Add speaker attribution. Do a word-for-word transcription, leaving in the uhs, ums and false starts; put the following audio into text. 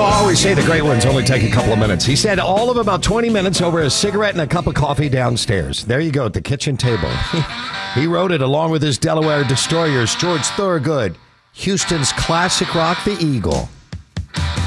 Speaker 1: I always say the great ones only take a couple of minutes. He said all of about twenty minutes over a cigarette and a cup of coffee downstairs. There you go, at the kitchen table. He wrote it along with his Delaware Destroyers, George Thorogood, Houston's classic rock, The Eagle.